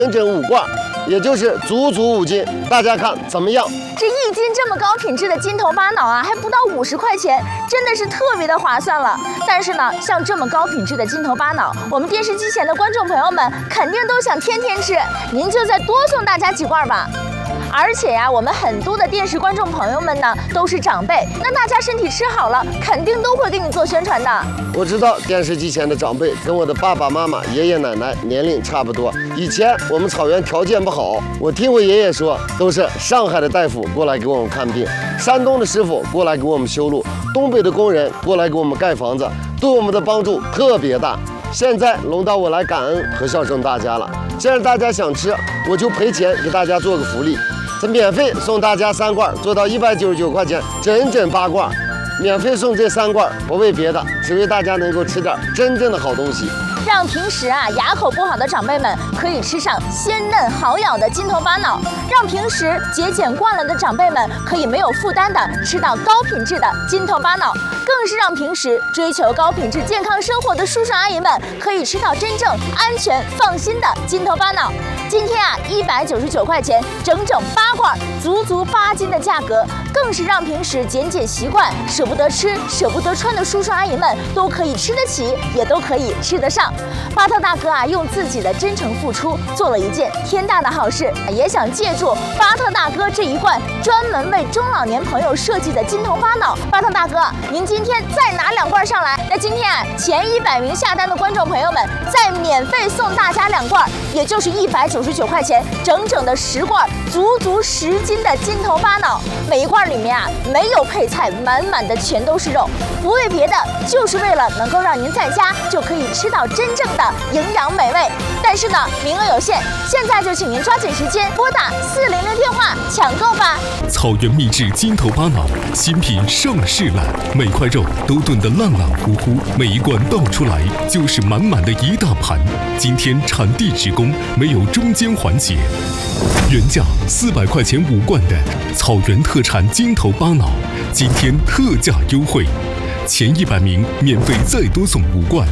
整整5罐，也就是足足5斤，大家看怎么样？ 这1斤这么高品质的金头巴脑啊，还不到50块钱，真的是特别的划算了。但是呢，像这么高品质的金头巴脑，我们电视机前的观众朋友们肯定都想天天吃，您就再多送大家几罐吧。而且呀，我们很多的电视观众朋友们呢都是长辈，那大家身体吃好了，肯定都会给你做宣传的。 我知道电视机前的长辈跟我的爸爸妈妈、爷爷奶奶年龄差不多。以前我们草原条件不好，我听我爷爷说，都是上海的大夫过来给我们看病，山东的师傅过来给我们修路，东北的工人过来给我们盖房子，对我们的帮助特别大。现在轮到我来感恩和孝顺大家了。既然大家想吃，我就赔钱给大家做个福利。这免费送大家3罐，做到199块钱，整整8罐，免费送这3罐，不为别的，只为大家能够吃点真正的好东西， 让平时牙口不好的长辈们可以吃上鲜嫩好咬的金头巴脑，让平时节俭惯了的长辈们可以没有负担的吃到高品质的金头巴脑，更是让平时追求高品质健康生活的叔叔阿姨们可以吃到真正安全放心的金头巴脑。今天199块钱，整整8罐，足足8斤的价格，更是让平时减减习惯、舍不得吃、舍不得穿的叔叔阿姨们都可以吃得起，也都可以吃得上。巴特大哥用自己的真诚付出做了一件天大的好事，也想借助巴特大哥这一罐专门为中老年朋友设计的金头巴脑。巴特大哥，您今天再拿2罐上来，那今天前100名下单的观众朋友们再免费送大家2罐，也就是199块钱，整整的10罐，足足10斤的金头巴脑。每一罐里面没有配菜，满满的全都是肉，不为别的，就是为了能够让您在家就可以吃到真正的营养美味。但是呢，名额有限，现在就请您抓紧时间拨打400电话抢购吧。 草原秘制金头巴脑新品上市了，每块肉都炖得烂烂糊糊，每一罐倒出来就是满满的一大盘。今天产地直供，没有中间环节。原价400块钱5罐的草原特产金头巴脑，今天特价优惠，前100名免费再多送5罐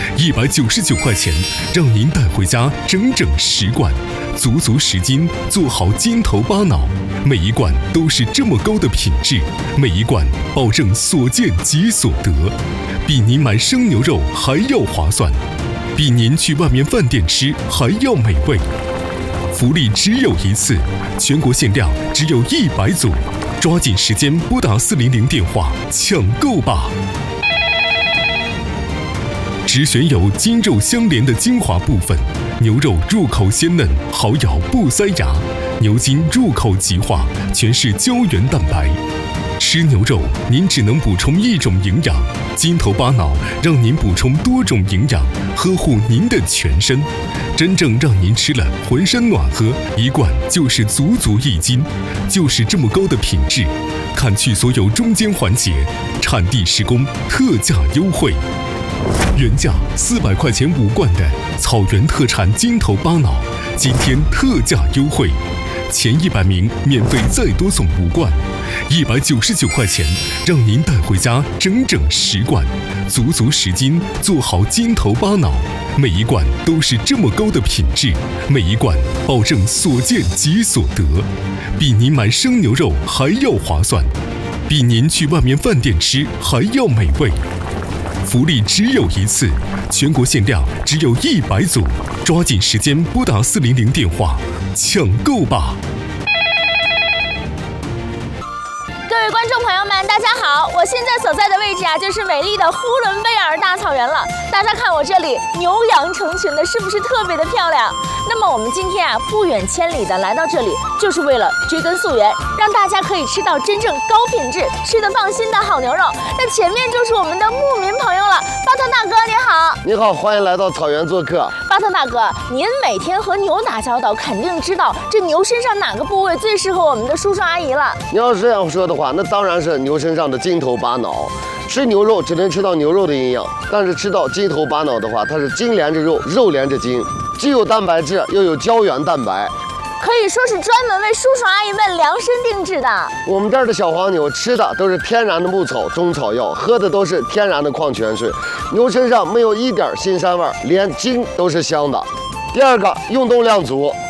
，199块钱，让您带回家整整10罐，足足10斤，做好金头巴脑。每一罐都是这么高的品质，每一罐保证所见即所得，比您买生牛肉还要划算，比您去外面饭店吃还要美味。福利只有一次，全国限量只有100组，抓紧时间拨打400电话抢购吧！只选有筋肉相连的精华部分，牛肉入口鲜嫩，好咬不塞牙；牛筋入口即化，全是胶原蛋白。吃牛肉，您只能补充1种营养，金头巴脑让您补充多种营养，呵护您的全身，真正让您吃了浑身暖和，一罐就是足足1斤，就是这么高的品质，砍去所有中间环节，产地施工，特价优惠。原价400块钱5罐的草原特产金头巴脑，今天特价优惠，前100名免费再多送5罐，199块钱，让您带回家整整10罐，足足10斤，做好金头巴脑。每一罐都是这么高的品质，每一罐保证所见即所得，比您买生牛肉还要划算，比您去外面饭店吃还要美味。福利只有一次，全国限量只有100组，抓紧时间拨打400电话抢购吧！ 各位观众朋友们，大家好！我现在所在的位置就是美丽的呼伦贝尔大草原了。大家看我这里牛羊成群的，是不是特别的漂亮？那么我们今天不远千里的来到这里，就是为了追根溯源，让大家可以吃到真正高品质、吃得放心的好牛肉。那前面就是我们的牧民朋友了，巴特大哥你好。 你好，欢迎来到草原做客。 巴特大哥，您每天和牛打交道，肯定知道这牛身上哪个部位最适合我们的叔叔阿姨了。 你要是这样说的话，那当然是牛身上的金头巴脑。吃牛肉只能吃到牛肉的营养，但是吃到金头巴脑的话，它是筋连着肉，肉连着筋，既有蛋白质，又有胶原蛋白， 可以说是专门为叔叔阿姨们量身定制的。 我们这儿的小黄牛吃的都是天然的牧草、中草药，喝的都是天然的矿泉水，牛身上没有一点腥膻味，连筋都是香的。第二个，运动量足，